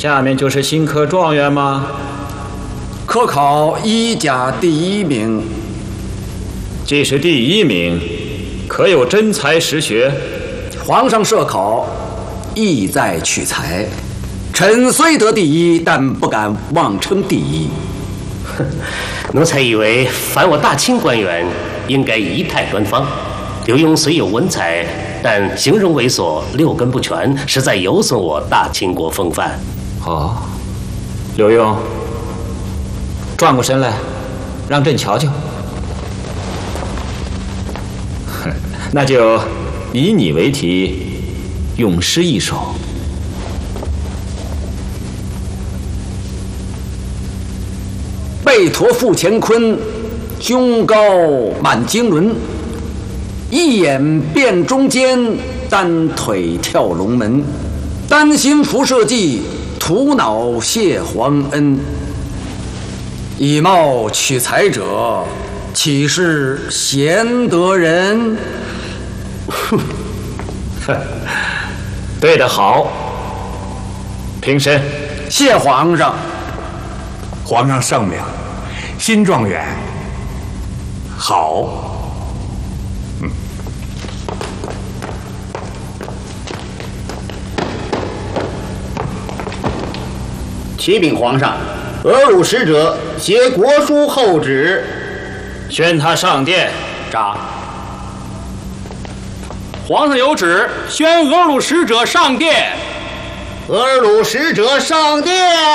下面就是新科状元吗？ 科考1甲第1名。 既是第1名，可有真才实学？ 皇上设考，意在取材。臣虽得第1，但不敢妄称第1。 奴才以为，凡我大清官员，应该仪态端方。刘墉虽有文采，但形容猥琐，6根不全，实在有损我大清国风范。 哦，刘墉，转过身来，让朕瞧瞧。那就以你为题，咏诗一首。 背驮负乾坤，胸高满经纶。一眼辨中间，单腿跳龙门。丹心辐射计，图脑谢皇恩。以貌取才者，岂是贤德人？ 哼，对得好。平身。 谢皇上。 皇上圣明，新状元好。 启禀皇上，俄鲁使者携国书厚旨， 宣他上殿。 札。 皇上有旨，宣俄鲁使者上殿。 俄鲁使者上殿。